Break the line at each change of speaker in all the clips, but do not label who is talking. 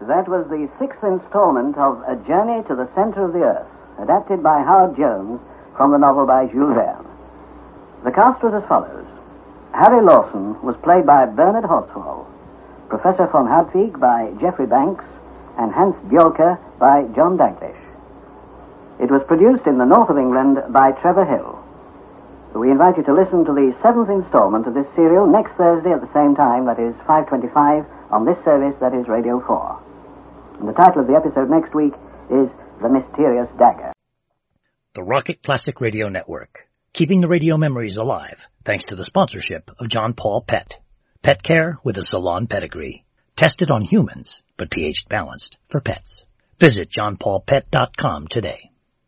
That was the 6th installment of A Journey to the Center of the Earth, adapted by Howard Jones from the novel by Jules Verne. The cast was as follows. Harry Lawson was played by Bernard Horsfall, Professor von Hartwig by Geoffrey Banks, and Hans Bjorker by John Daglish. It was produced in the north of England by Trevor Hill. We invite you to listen to the 7th installment of this serial next Thursday at the same time, that is 5:25, on this service, that is Radio 4. And the title of the episode next week is The Mysterious Dagger.
The Rocket Classic Radio Network, keeping the radio memories alive thanks to the sponsorship of John Paul Pet. Pet care with a salon pedigree. Tested on humans, but pH balanced for pets. Visit johnpaulpet.com today.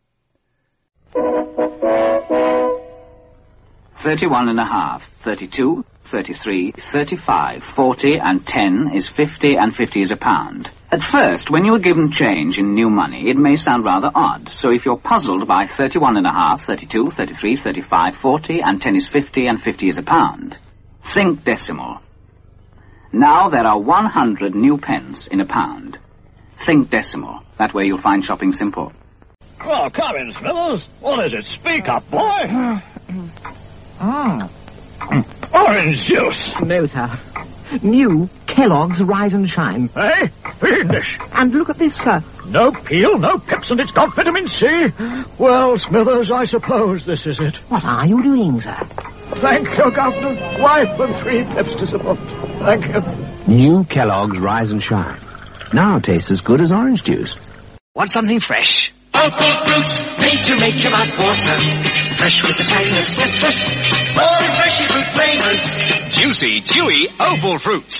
31.5, 32, 33, 35, 40, and 10 is 50, and 50 is a pound. At first, when you are given change in new money, it may sound rather odd. So if you're puzzled by 31.5, 32, 33, 35, 40, and 10 is 50, and 50 is a pound, think decimal. Now there are 100 new pence in a pound. Think decimal. That way you'll find shopping simple.
Well, come in, Smithers. What is it? Speak up, boy. Orange juice.
No, sir. New Kellogg's Rise and Shine.
Eh? Fiendish.
And look at this, sir.
No peel, no pips, and it's got vitamin C. Well, Smithers, I suppose this is it.
What are you doing, sir?
Thank you, Governor. Wife and 3 pips to support. Thank you.
New Kellogg's Rise and Shine. Now tastes as good as orange juice.
Want something fresh?
Opal fruit, made to make your mouth water. Fresh with the tang of citrus. All refreshing fruit flavors.
Juicy, chewy Opal fruits.